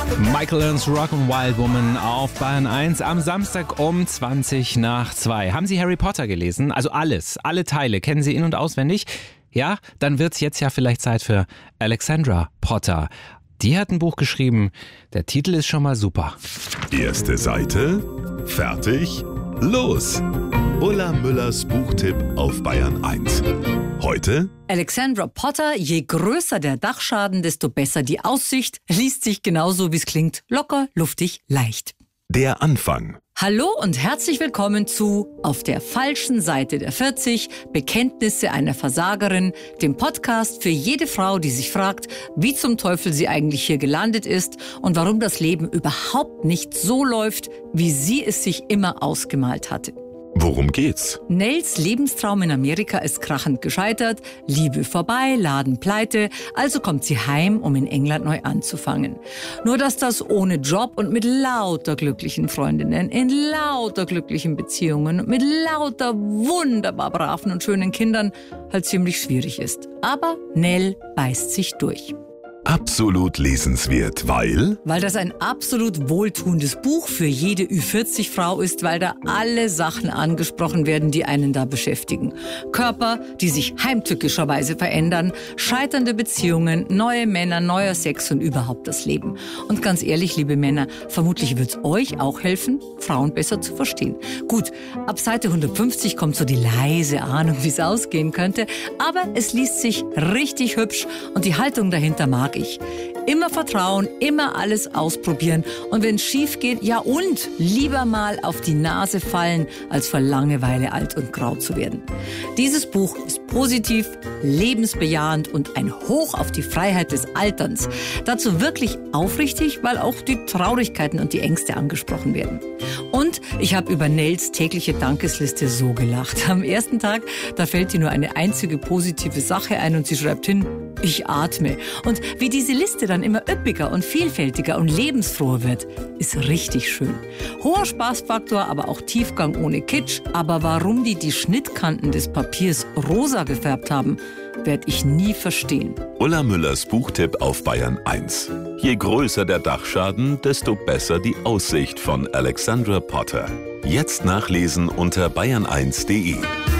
Michael Learns Rock and Wild Woman auf Bayern 1 am Samstag um 2:20. Haben Sie Harry Potter gelesen? Also alles, alle Teile, kennen Sie in- und auswendig? Ja, dann wird's jetzt ja vielleicht Zeit für Alexandra Potter. Die hat ein Buch geschrieben, der Titel ist schon mal super. Erste Seite, fertig, los! Ulla Müllers Buchtipp auf Bayern 1. Heute Alexandra Potter, je größer der Dachschaden, desto besser die Aussicht, liest sich genauso wie es klingt, locker, luftig, leicht. der Anfang. Hallo und herzlich willkommen zu Auf der falschen Seite der 40, Bekenntnisse einer Versagerin, dem Podcast für jede Frau, die sich fragt, wie zum Teufel sie eigentlich hier gelandet ist und warum das Leben überhaupt nicht so läuft, wie sie es sich immer ausgemalt hatte. Worum geht's? Nels Lebenstraum in Amerika ist krachend gescheitert, Liebe vorbei, Laden pleite, also kommt sie heim, um in England neu anzufangen. Nur dass das ohne Job und mit lauter glücklichen Freundinnen, in lauter glücklichen Beziehungen und mit lauter wunderbar braven und schönen Kindern halt ziemlich schwierig ist. Aber Nell beißt sich durch. Absolut lesenswert, weil Weil das ein absolut wohltuendes Buch für jede Ü40-Frau ist, weil da alle Sachen angesprochen werden, die einen da beschäftigen. Körper, die sich heimtückischerweise verändern, scheiternde Beziehungen, neue Männer, neuer Sex und überhaupt das Leben. Und ganz ehrlich, liebe Männer, vermutlich wird's euch auch helfen, Frauen besser zu verstehen. Gut, ab Seite 150 kommt so die leise Ahnung, wie es ausgehen könnte, aber es liest sich richtig hübsch und die Haltung dahinter mag ich. Immer vertrauen, immer alles ausprobieren und wenn es schief geht, ja und lieber mal auf die Nase fallen, als vor Langeweile alt und grau zu werden. Dieses Buch ist positiv, lebensbejahend und ein Hoch auf die Freiheit des Alterns. Dazu wirklich aufrichtig, weil auch die Traurigkeiten und die Ängste angesprochen werden. Und ich habe über Nels tägliche Dankesliste so gelacht. Am ersten Tag, da fällt ihr nur eine einzige positive Sache ein und sie schreibt hin, ich atme. Und wie diese Liste dann immer üppiger und vielfältiger und lebensfroher wird, ist richtig schön. Hoher Spaßfaktor, aber auch Tiefgang ohne Kitsch. Aber warum die Schnittkanten des Papiers rosa gefärbt haben, werde ich nie verstehen. Ulla Müllers Buchtipp auf Bayern 1. Je größer der Dachschaden, desto besser die Aussicht von Alexandra Potter. Jetzt nachlesen unter bayern1.de.